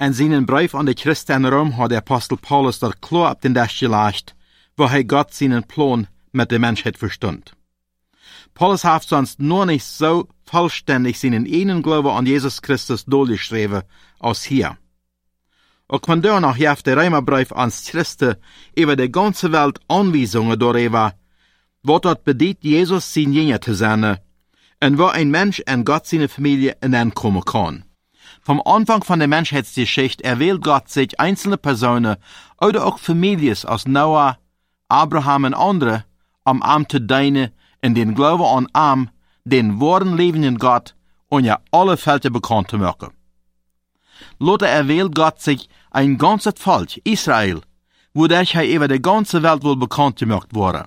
En seinen Brief an die Christen in Rom hat der Apostel Paulus dort klar ab den Dash gelegt, wo Gott seinen Plan mit der Menschheit verstund. Paulus hat sonst nur nicht so vollständig seinen einen Glaube an Jesus Christus durchgeschrieben als hier. Und wenn du noch auf der Römerbrief ans Christen über die ganze Welt Anweisungen darüber, wo dort bedient Jesus sein Jünger zu sein, und wo ein Mensch in Gott seine Familie hineinkommen kann. Vom Anfang von der Menschheitsgeschichte erwählt Gott sich einzelne Personen oder auch Familien aus Noah, Abraham und andere, am Amt zu dienen, in den Glauben an Arm, den wahren lebenden Gott und ja alle Felder bekannt zu machen. Lothar erwählt Gott sich ein ganzes Volk, Israel, wodurch über die ganze Welt wohl bekannt gemacht wurde.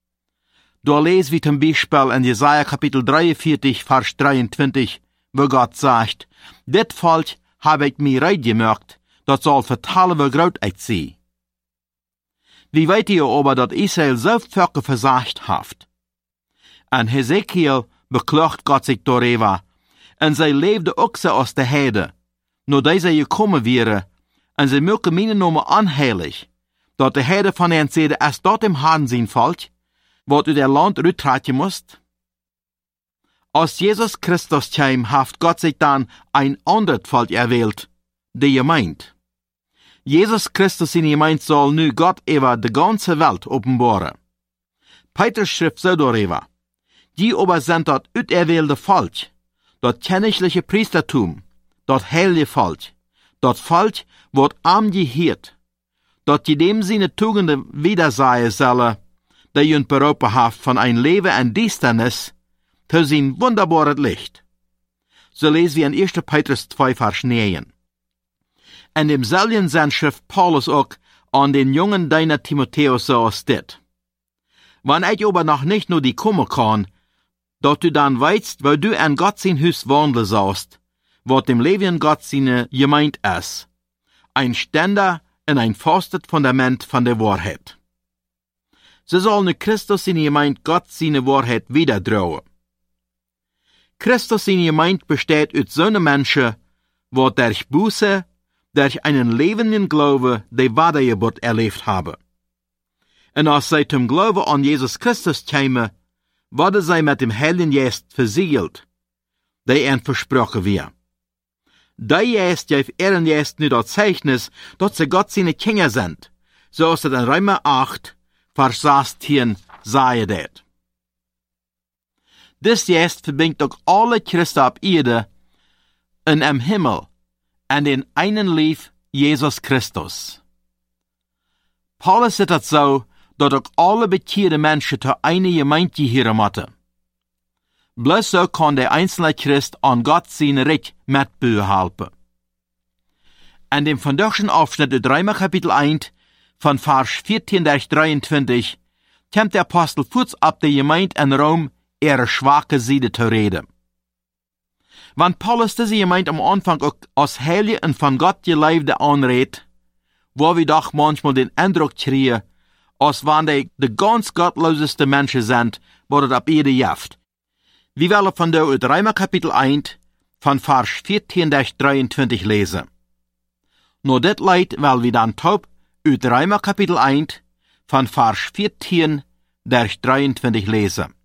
Da lesen wir zum Beispiel in Jesaja Kapitel 43, Vers 23, wo Gott sagt, dit Volk habe ich mir reid gemacht, das soll vertalen wie Großheit sein. Wie weit ihr aber, dass Israel so Völker versagt hat? An Hesekiel beklagt Gott sich darüber, und sie lebte auch so aus der Heide, nur diese gekommen wäre, und sie mögen meine Nummer anheilig, dass die Heide von ihnen sehen, als dort im Haaren sein Volk, wo du der Land rüttraten musst. Als Jesus Christus kam, hat Gott sich dann ein anderes Volk erwählt, die Gemeinde. Jesus Christus in Gemeinde soll nu Gott über die ganze Welt offenbaren. Petrus schrift so darüber, die aber sind das uterwählte Volk, das königliche Priestertum, das heilige Volk, das Volk, wird arm gehört, dat die dem seine Tugenden wiedersehen sollen, der ihn berufen hat von ein Leben in Düsternis zu sein wunderbares Licht. So lesen wir in 1. Petrus 2, Vers 9. In demselben Sinn schrift Paulus auch an den jungen Diener Timotheus so als dit. Wenn ich aber noch nicht nur die kommen kann, dass du dann weißt, wo du an Gott sein Haus wandeln sollst, wo dem Leben Gott seine Gemeinde ist, ein Ständer und ein festes Fundament von der Wahrheit. So soll nu Christus in Gemeinde Gott seine Wahrheit wiederdrohen. Christus in Gemeinde besteht aus so einer Menschen, wo durch Buße, durch einen lebenden Glaube die Wiedergeburt erlebt haben. Und als sie zum Glauben an Jesus Christus kämen, wurde sie mit dem Heiligen Geist versiegelt, der ihnen versprochen wird. Der Geist gibt ihren Geist nur das Zeichnis, dass sie Gott seine Kinder sind, so ist es in Römer 8, Vers 16, sei das. Dies Geist verbindet auch alle Christen auf Erde und im Himmel an den einen Lieb Jesus Christus. Paulus sagt es so, dass auch alle bekehrte Menschen zu einer Gemeinde gehören müssen. Bloß so kann der einzelne Christ an Gott seine Recht mitbehalten. In dem vandaagschen Abschnitt aus Römer Kapitel 1 von Vers 14 durch 23 kommt der Apostel kurz ab der Gemeinde in Rom ihre schwache Seite zu reden. Wenn Paulus diese Gemeinde am Anfang auch als heilige und von Gott geliebte anredet, wo wir doch manchmal den Eindruck kriegen, als wenn die ganz gottloseste Menschen sind, wo das ab jeder jaft. Wir wollen von der aus Römer Kapitel 1 von Vers 14 durch 23 lesen. Nur das Leid, weil wir dann taub aus Römer Kapitel 1 von Vers 14 durch 23 lesen.